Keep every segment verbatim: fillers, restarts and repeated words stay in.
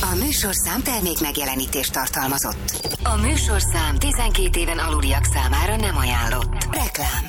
A műsorszám termék megjelenítést tartalmazott. A műsorszám tizenkét éven aluliak számára nem ajánlott. Reklám.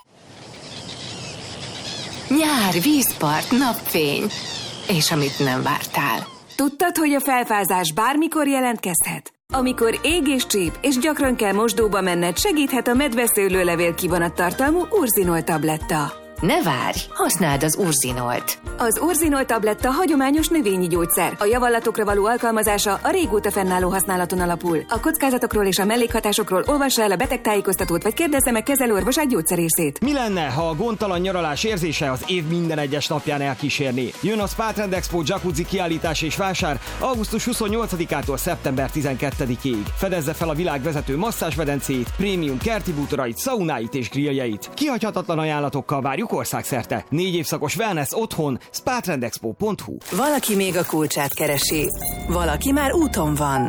Nyár, vízpart, napfény. És amit nem vártál. Tudtad, hogy a felfázás bármikor jelentkezhet? Amikor ég és csíp, és gyakran kell mosdóba menned, segíthet a medveszőlőlevél kivonat tartalmú Urzinol tabletta. Ne várj, használd az Urzinolt. Az Urzinol tabletta hagyományos növényi gyógyszer. A javallatokra való alkalmazása a régóta fennálló használaton alapul. A kockázatokról és a mellékhatásokról olvassa el a betegtájékoztatót, vagy kérdezze meg kezelőorvosát gyógyszerészét. Mi lenne, ha a gondtalan nyaralás érzése az év minden egyes napján elkísérni? Jön a Spa Trend Expo jacuzzi kiállítás és vásár augusztus huszonnyolcadikától szeptember tizenkettedikéig. Fedezze fel a világ vezető masszázsmedencéit, prémium kerti bútorait, szaunáit és grilljeit. Kihagyhatatlan ajánlatokkal várjuk országszerte. Négy évszakos wellness otthon, spa trend expo pont hu. Valaki még a kulcsát keresi, valaki már úton van,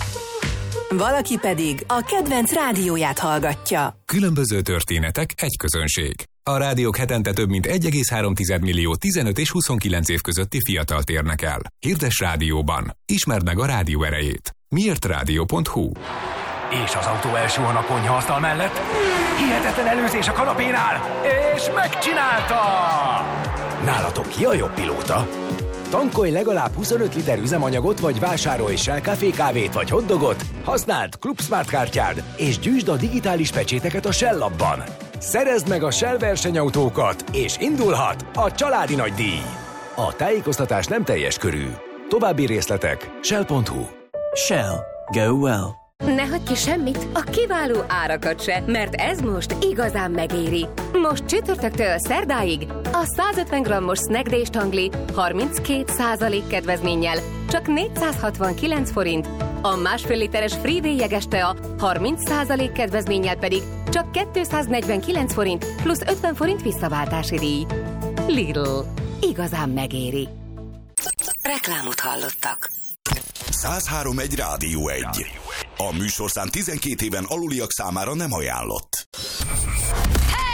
valaki pedig a kedvenc rádióját hallgatja. Különböző történetek, egy közönség. A rádiók hetente több mint egy egész három millió tizenöt és huszonkilenc év közötti fiatalt érnek el. Hirdess rádióban. Ismerd meg a rádió erejét. miért rádió pont hu. És az autó elsuhan a konyhaasztal mellett. Hihetetlen előzés a kanapénál, és megcsinálta! Nálatok ki a jobb pilóta? Tankolj legalább huszonöt liter üzemanyagot, vagy vásárolj Shell Café kávét vagy hotdogot, használd Club Smart kártyád, és gyűjtsd a digitális pecséteket a Shell appban. Szerezd meg a Shell versenyautókat, és indulhat a családi nagydíj. A tájékoztatás nem teljes körű. További részletek shell pont hu. Shell. Go well. Ne hagyj ki semmit, a kiváló árakat se, mert ez most igazán megéri. Most csütörtöktől szerdáig a százötven grammos Snack Day stangli harminckét százalék kedvezménnyel csak négyszázhatvankilenc forint, a másfél literes Freeway jeges tea harminc százalék kedvezménnyel pedig csak kétszáznegyvenkilenc forint plusz ötven forint visszaváltási díj. Lidl. Igazán megéri. Reklámot hallottak. száz három egy Rádió egy. A műsorszám tizenkét éven aluliak számára nem ajánlott. Hey!